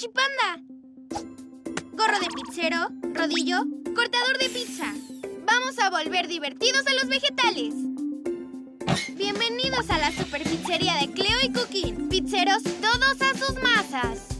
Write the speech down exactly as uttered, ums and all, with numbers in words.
Panda. Gorro de pizzero, rodillo, cortador de pizza. Vamos a volver divertidos a los vegetales. Bienvenidos a la super pizzería de Cleo y Cookie. Pizzeros, todos a sus masas.